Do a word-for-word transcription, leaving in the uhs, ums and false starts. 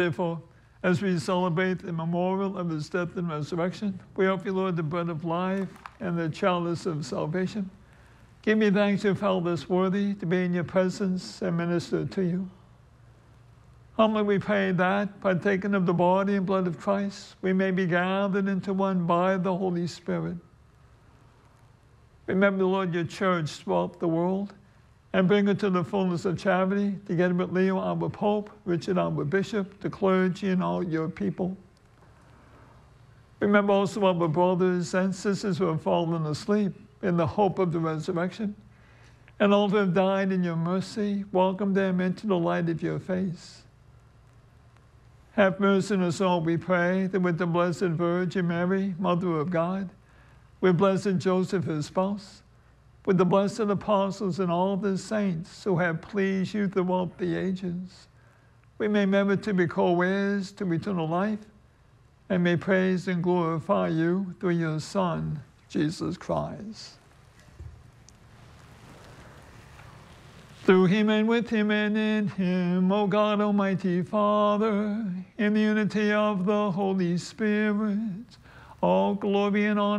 Therefore, as we celebrate the memorial of his death and resurrection, we offer you, Lord, the bread of life and the chalice of salvation. Give me thanks you've held us worthy to be in your presence and minister to you. Humbly we pray that, partaking of the body and blood of Christ, we may be gathered into one by the Holy Spirit. Remember, Lord, your church throughout the world, and bring her to the fullness of charity, together with Leo, our Pope, Richard, our Bishop, the clergy, and all your people. Remember also our brothers and sisters who have fallen asleep in the hope of the resurrection, and all who have died in your mercy. Welcome them into the light of your face. Have mercy on us all, we pray, that with the Blessed Virgin Mary, Mother of God, with blessed Joseph, his spouse, with the blessed apostles and all the saints who have pleased you throughout the ages, we may remember to be co-heirs to eternal life, and may praise and glorify you through your Son, Jesus Christ. Through him and with him and in him, O God, Almighty Father, in the unity of the Holy Spirit, all glory and honor